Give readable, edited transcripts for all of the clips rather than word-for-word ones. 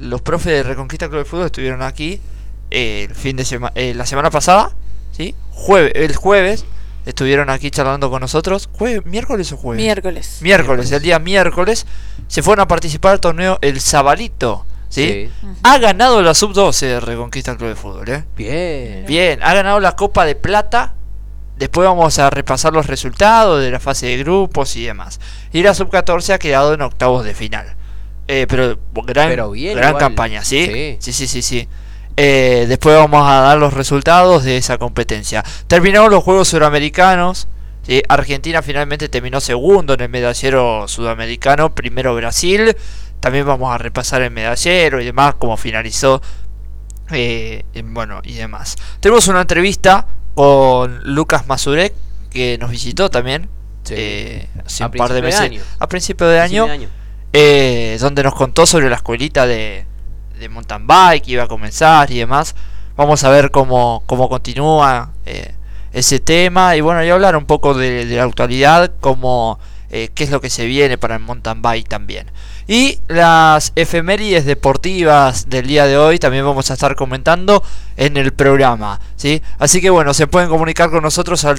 los profes de Reconquista Club de Fútbol estuvieron aquí el fin de semana, la semana pasada, ¿sí? El jueves estuvieron aquí charlando con nosotros. ¿Miércoles o jueves? Miércoles, el día miércoles se fueron a participar al torneo El Sabalito, ¿sí? Ha ganado la sub-12 de Reconquista Club de Fútbol, Bien, ha ganado la Copa de Plata. Después vamos a repasar los resultados de la fase de grupos y demás. Y la sub-14 ha quedado en octavos de final. Pero bien, gran campaña, ¿sí? Sí. Después vamos a dar los resultados de esa competencia. Terminaron los Juegos Suramericanos, ¿sí? Argentina finalmente terminó segundo en el medallero sudamericano. Primero Brasil. También vamos a repasar el medallero y demás, cómo finalizó. Bueno, y demás. Tenemos una entrevista con Lucas Mazurek, que nos visitó también hace un par de meses, a principios de año, donde nos contó sobre la escuelita de mountain bike que iba a comenzar y demás. Vamos a ver cómo continúa ese tema y bueno, y hablar un poco de la actualidad, qué es lo que se viene para el mountain bike también. Y las efemérides deportivas del día de hoy también vamos a estar comentando en el programa, ¿sí? Así que bueno, se pueden comunicar con nosotros al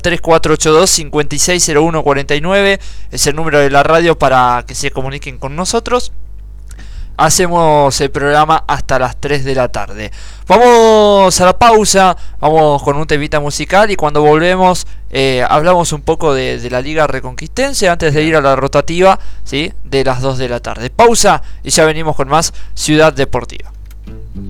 3482-560149, es el número de la radio para que se comuniquen con nosotros. Hacemos el programa hasta las 3 de la tarde. Vamos a la pausa, vamos con un temita musical y cuando volvemos hablamos un poco de la Liga Reconquistense antes de ir a la rotativa, ¿sí? De las 2 de la tarde. Pausa y ya venimos con más Ciudad Deportiva.